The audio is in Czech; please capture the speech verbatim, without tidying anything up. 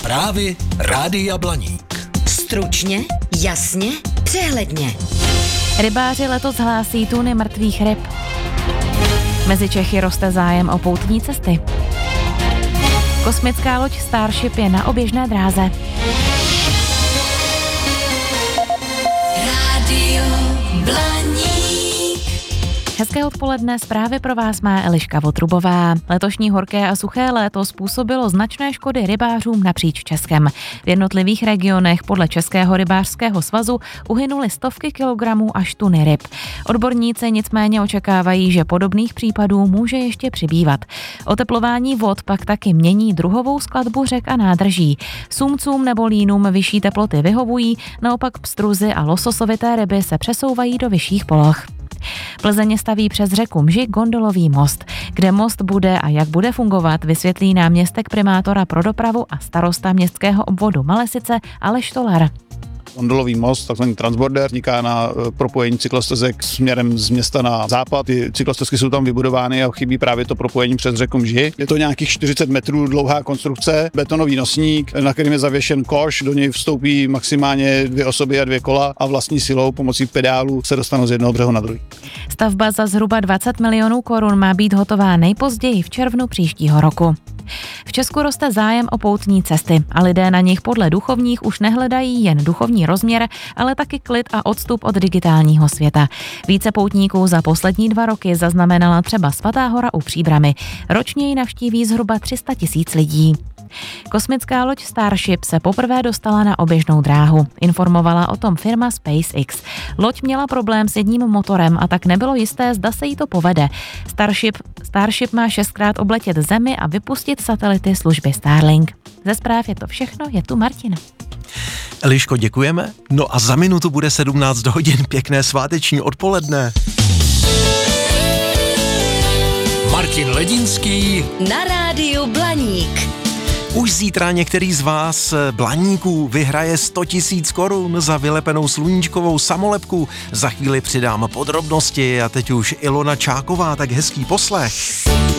Zprávy Rádia Blaník. Stručně, jasně, přehledně. Rybáři letos hlásí tuny mrtvých ryb. Mezi Čechy roste zájem o poutní cesty. Kosmická loď Starship je na oběžné dráze. Rádio Blaník. Hezké odpoledne, zprávy pro vás má Eliška Votrubová. Letošní horké a suché léto způsobilo značné škody rybářům napříč Českem. V jednotlivých regionech podle Českého rybářského svazu uhynuly stovky kilogramů až tuny ryb. Odborníci nicméně očekávají, že podobných případů může ještě přibývat. Oteplování vod pak taky mění druhovou skladbu řek a nádrží. Sumcům nebo línům vyšší teploty vyhovují, naopak pstruzy a lososovité ryby se přesouvají do vyšších poloh. Plzeň staví přes řeku Mži gondolový most. Kde most bude a jak bude fungovat, vysvětlí náměstek primátora pro dopravu a starosta městského obvodu Malesice Aleš Tolar. Gondolový most, takzvaný transborder, vzniká na propojení cyklostezek směrem z města na západ. Ty cyklostezky jsou tam vybudovány a chybí právě to propojení přes řeku Mži. Je to nějakých čtyřicet metrů dlouhá konstrukce, betonový nosník, na kterém je zavěšen koš, do něj vstoupí maximálně dvě osoby a dvě kola a vlastní silou pomocí pedálu se dostanou z jednoho břehu na druhý. Stavba za zhruba dvacet milionů korun má být hotová nejpozději v červnu příštího roku. V Česku roste zájem o poutní cesty a lidé na nich podle duchovních už nehledají jen duchovní rozměr, ale taky klid a odstup od digitálního světa. Více poutníků za poslední dva roky zaznamenala třeba Svatá hora u Příbrami. Ročně ji navštíví zhruba tři sta tisíc lidí. Kosmická loď Starship se poprvé dostala na oběžnou dráhu. Informovala o tom firma SpaceX. Loď měla problém s jedním motorem a tak nebylo jisté, zda se jí to povede. Starship, Starship má šestkrát obletět Zemi a vypustit satelity služby Starlink. Ze zpráv je to všechno, je tu Martin. Eliško, děkujeme. No a za minutu bude sedmnáct hodin, pěkné sváteční odpoledne. Martin Ledinský Na rádiu Blaník. Už zítra některý z vás blaníků vyhraje sto tisíc korun za vylepenou sluníčkovou samolepku. Za chvíli přidám podrobnosti a teď už Ilona Čáková, tak hezký poslech.